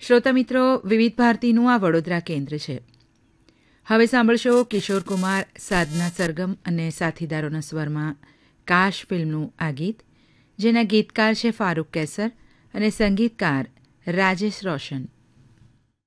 શ્રોતા મિત્રો, વિવિધ ભારતીનું આ વડોદરા કેન્દ્ર છે. હવે સાંભળશો કિશોર કુમાર, સાધના સરગમ અને સાથીદારોના સ્વરમાં કાશ ફિલ્મનું આ ગીત, જેના ગીતકાર છે ફારૂક કૈસર અને સંગીતકાર રાજેશ રોશન.